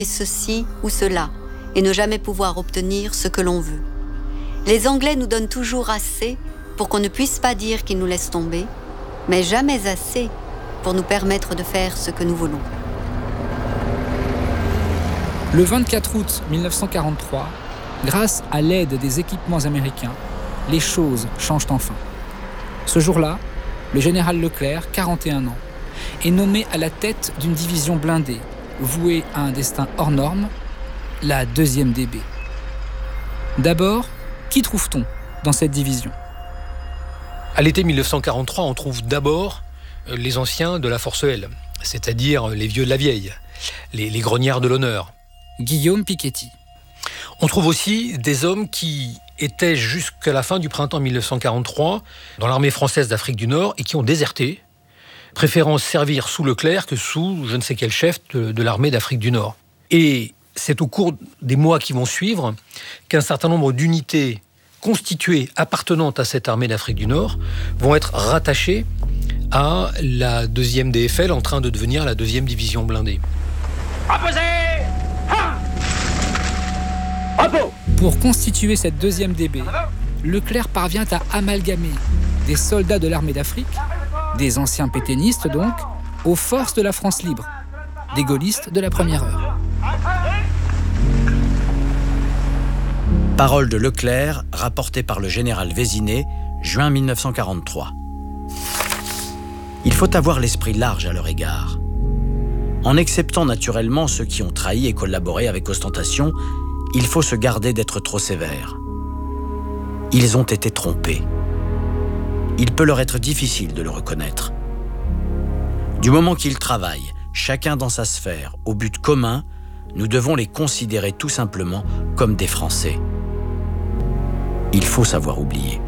ceci ou cela et ne jamais pouvoir obtenir ce que l'on veut. Les Anglais nous donnent toujours assez pour qu'on ne puisse pas dire qu'ils nous laissent tomber, mais jamais assez pour nous permettre de faire ce que nous voulons. Le 24 août 1943, grâce à l'aide des équipements américains, les choses changent enfin. Ce jour-là, le général Leclerc, 41 ans, est nommé à la tête d'une division blindée, vouée à un destin hors norme, la 2e DB. D'abord, qui trouve-t-on dans cette division ? À l'été 1943, on trouve d'abord les anciens de la Force L, c'est-à-dire les vieux de la vieille, les grognards de l'honneur. Guillaume Piketty. On trouve aussi des hommes qui étaient jusqu'à la fin du printemps 1943 dans l'armée française d'Afrique du Nord et qui ont déserté, préférant servir sous Leclerc que sous je ne sais quel chef de l'armée d'Afrique du Nord. Et c'est au cours des mois qui vont suivre qu'un certain nombre d'unités constituées appartenant à cette armée d'Afrique du Nord vont être rattachées à la 2e DFL en train de devenir la 2e division blindée. Opposé! Repos! Pour constituer cette 2e DB, Leclerc parvient à amalgamer des soldats de l'armée d'Afrique, des anciens pétainistes donc, aux forces de la France libre, des gaullistes de la première heure. Parole de Leclerc, rapportée par le général Vézinet, juin 1943. Il faut avoir l'esprit large à leur égard. En acceptant naturellement ceux qui ont trahi et collaboré avec ostentation, il faut se garder d'être trop sévère. Ils ont été trompés. Il peut leur être difficile de le reconnaître. Du moment qu'ils travaillent, chacun dans sa sphère, au but commun, nous devons les considérer tout simplement comme des Français. Il faut savoir oublier.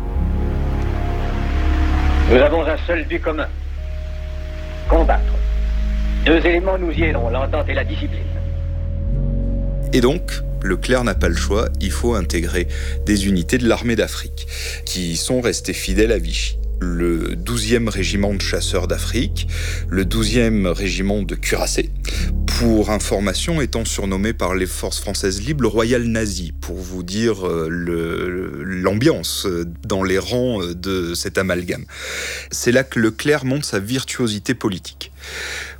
Nous avons un seul but commun. Combattre. 2 éléments nous y aideront, l'entente et la discipline. Et donc, Leclerc n'a pas le choix, il faut intégrer des unités de l'armée d'Afrique qui sont restées fidèles à Vichy. Le 12e régiment de chasseurs d'Afrique, le 12e régiment de cuirassés, pour information étant surnommé par les forces françaises libres le Royal Nazi, pour vous dire l'ambiance dans les rangs de cet amalgame. C'est là que Leclerc montre sa virtuosité politique. Pourquoi ?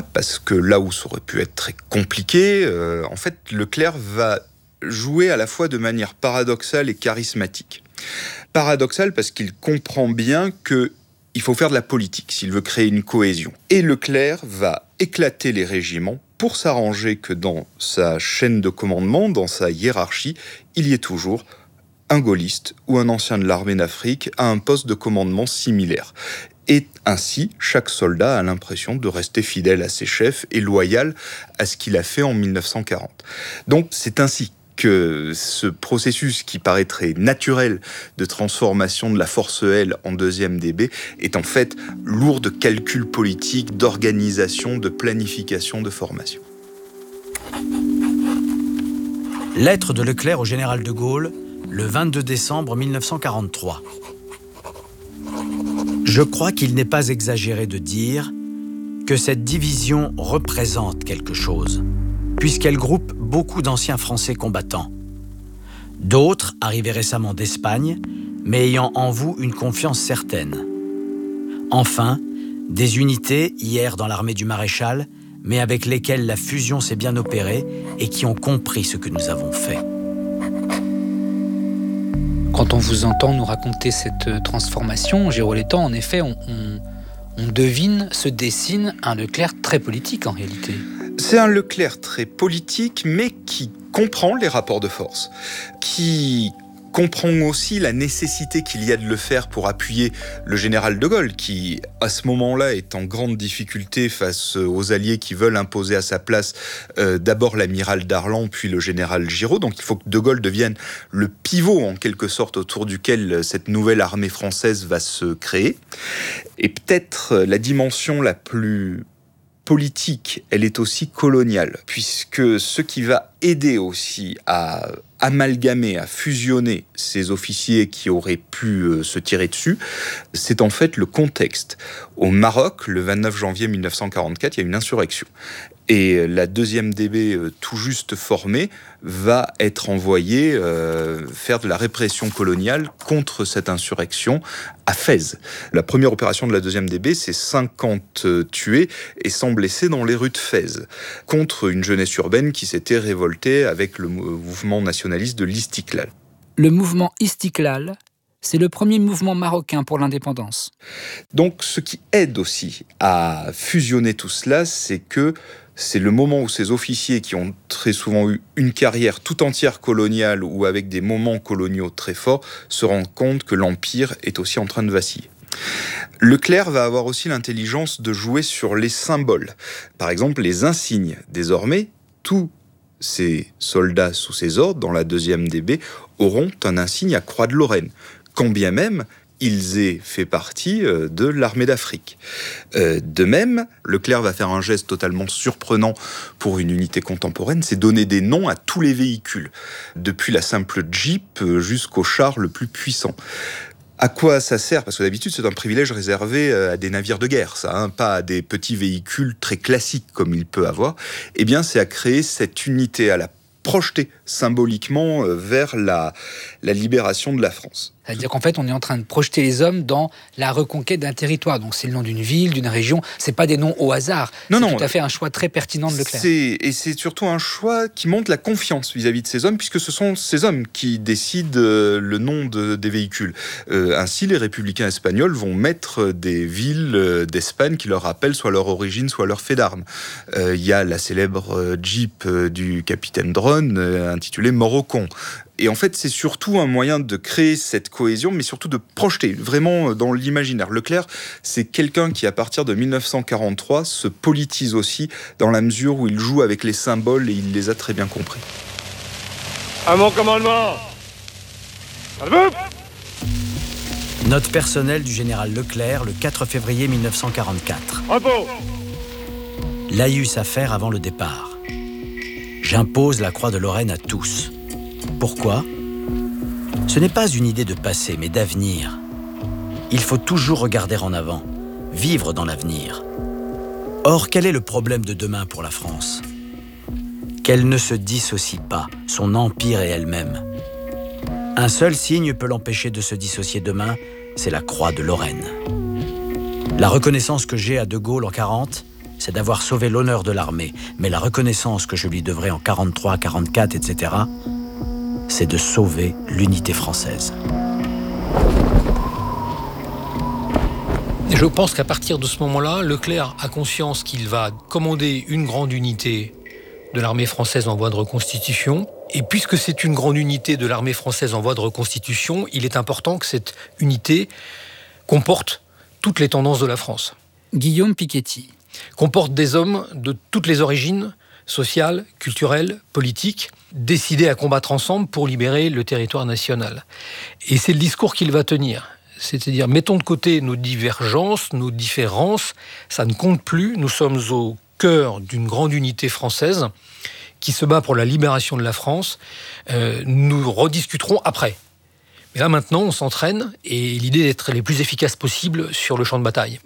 Parce que là où ça aurait pu être très compliqué, en fait, Leclerc va jouer à la fois de manière paradoxale et charismatique. Paradoxal parce qu'il comprend bien qu'il faut faire de la politique s'il veut créer une cohésion. Et Leclerc va éclater les régiments pour s'arranger que dans sa chaîne de commandement, dans sa hiérarchie, il y ait toujours un gaulliste ou un ancien de l'armée d'Afrique à un poste de commandement similaire. Et ainsi, chaque soldat a l'impression de rester fidèle à ses chefs et loyal à ce qu'il a fait en 1940. Donc c'est ainsi que ce processus qui paraîtrait naturel de transformation de la Force L en 2e DB est en fait lourd de calculs politiques, d'organisation, de planification, de formation. Lettre de Leclerc au général de Gaulle, le 22 décembre 1943. Je crois qu'il n'est pas exagéré de dire que cette division représente quelque chose, puisqu'elle groupe beaucoup d'anciens Français combattants. D'autres, arrivés récemment d'Espagne, mais ayant en vous une confiance certaine. Enfin, des unités, hier dans l'armée du maréchal, mais avec lesquelles la fusion s'est bien opérée et qui ont compris ce que nous avons fait. Quand on vous entend nous raconter cette transformation, Gérolétan, en effet, on devine, se dessine un Leclerc très politique en réalité. C'est un Leclerc très politique, mais qui comprend les rapports de force, qui comprend aussi la nécessité qu'il y a de le faire pour appuyer le général de Gaulle, qui, à ce moment-là, est en grande difficulté face aux alliés qui veulent imposer à sa place d'abord l'amiral Darlan, puis le général Giraud. Donc il faut que de Gaulle devienne le pivot, en quelque sorte, autour duquel cette nouvelle armée française va se créer. Et peut-être la dimension la plus politique, elle est aussi coloniale, puisque ce qui va aider aussi à amalgamer, à fusionner ces officiers qui auraient pu se tirer dessus, c'est en fait le contexte. Au Maroc, le 29 janvier 1944, il y a une insurrection. Et la 2e DB, tout juste formée, va être envoyée faire de la répression coloniale contre cette insurrection à Fès. La première opération de la 2e DB, c'est 50 tués et 100 blessés dans les rues de Fès, contre une jeunesse urbaine qui s'était révoltée avec le mouvement nationaliste de l'Istiklal. Le mouvement Istiklal, c'est le premier mouvement marocain pour l'indépendance. Donc, ce qui aide aussi à fusionner tout cela, c'est que c'est le moment où ces officiers qui ont très souvent eu une carrière tout entière coloniale ou avec des moments coloniaux très forts se rendent compte que l'Empire est aussi en train de vaciller. Leclerc va avoir aussi l'intelligence de jouer sur les symboles. Par exemple, les insignes. Désormais, tous ces soldats sous ses ordres, dans la 2e DB, auront un insigne à croix de Lorraine, quand bien même ils aient fait partie de l'armée d'Afrique. De même, Leclerc va faire un geste totalement surprenant pour une unité contemporaine, c'est donner des noms à tous les véhicules, depuis la simple Jeep jusqu'au char le plus puissant. À quoi ça sert ? Parce que d'habitude, c'est un privilège réservé à des navires de guerre, ça, pas à des petits véhicules très classiques comme il peut avoir. Eh bien, c'est à créer cette unité, à la projeter symboliquement vers la libération de la France. C'est-à-dire qu'en fait, on est en train de projeter les hommes dans la reconquête d'un territoire. Donc c'est le nom d'une ville, d'une région. C'est pas des noms au hasard. C'est tout à fait un choix très pertinent de Leclerc. Et c'est surtout un choix qui montre la confiance vis-à-vis de ces hommes, puisque ce sont ces hommes qui décident le nom des véhicules. Ainsi, les républicains espagnols vont mettre des villes d'Espagne qui leur rappellent soit leur origine, soit leur fait d'armes. Il y a la célèbre Jeep du capitaine Drone, intitulée Mort au con. Et en fait, c'est surtout un moyen de créer cette cohésion, mais surtout de projeter vraiment dans l'imaginaire. Leclerc, c'est quelqu'un qui, à partir de 1943, se politise aussi dans la mesure où il joue avec les symboles et il les a très bien compris. À mon commandement. Note personnelle du général Leclerc, le 4 février 1944. Repos. Laïus à faire avant le départ. J'impose la croix de Lorraine à tous. Pourquoi ? Ce n'est pas une idée de passé, mais d'avenir. Il faut toujours regarder en avant, vivre dans l'avenir. Or, quel est le problème de demain pour la France ? Qu'elle ne se dissocie pas, son empire et elle-même. Un seul signe peut l'empêcher de se dissocier demain, c'est la croix de Lorraine. La reconnaissance que j'ai à De Gaulle en 40, c'est d'avoir sauvé l'honneur de l'armée. Mais la reconnaissance que je lui devrais en 43, 44, etc., c'est de sauver l'unité française. Je pense qu'à partir de ce moment-là, Leclerc a conscience qu'il va commander une grande unité de l'armée française en voie de reconstitution. Et puisque c'est une grande unité de l'armée française en voie de reconstitution, il est important que cette unité comporte toutes les tendances de la France. Guillaume Piketty. Comporte des hommes de toutes les origines, sociales, culturelles, politiques, décidés à combattre ensemble pour libérer le territoire national. Et c'est le discours qu'il va tenir. C'est-à-dire, mettons de côté nos divergences, nos différences, ça ne compte plus, nous sommes au cœur d'une grande unité française qui se bat pour la libération de la France. Nous rediscuterons après. Mais là, maintenant, on s'entraîne et l'idée d'être les plus efficaces possibles sur le champ de bataille.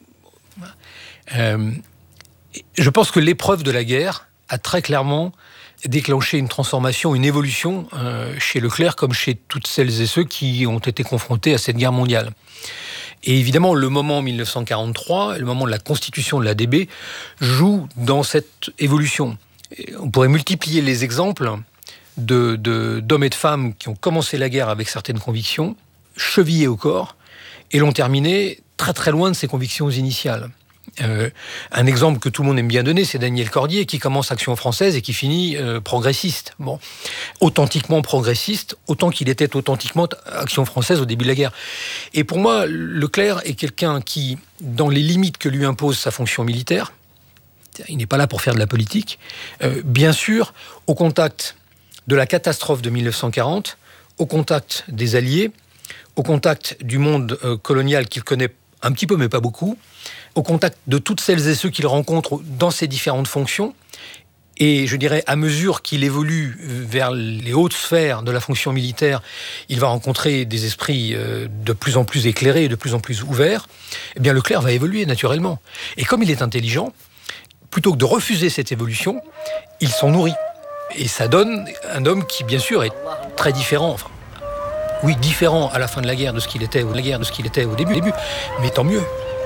Je pense que l'épreuve de la guerre a très clairement déclenché une transformation, une évolution chez Leclerc comme chez toutes celles et ceux qui ont été confrontés à cette guerre mondiale. Et évidemment, le moment 1943, le moment de la constitution de l'ADB, joue dans cette évolution. On pourrait multiplier les exemples d'hommes et de femmes qui ont commencé la guerre avec certaines convictions, chevillés au corps, et l'ont terminé très très loin de ses convictions initiales. Un exemple que tout le monde aime bien donner, c'est Daniel Cordier qui commence Action française et qui finit progressiste. Bon, authentiquement progressiste, autant qu'il était authentiquement Action française au début de la guerre. Et pour moi, Leclerc est quelqu'un qui, dans les limites que lui impose sa fonction militaire, il n'est pas là pour faire de la politique, bien sûr, au contact de la catastrophe de 1940, au contact des Alliés, au contact du monde colonial qu'il connaît un petit peu mais pas beaucoup, au contact de toutes celles et ceux qu'il rencontre dans ses différentes fonctions, Et je dirais, à mesure qu'il évolue vers les hautes sphères de la fonction militaire, il va rencontrer des esprits de plus en plus éclairés, de plus en plus ouverts. Eh bien, Leclerc va évoluer naturellement. Et comme il est intelligent, plutôt que de refuser cette évolution, il s'en nourrit. Et ça donne un homme qui, bien sûr, est très différent. Enfin, oui, différent à la fin de la guerre de ce qu'il était au début. Mais tant mieux.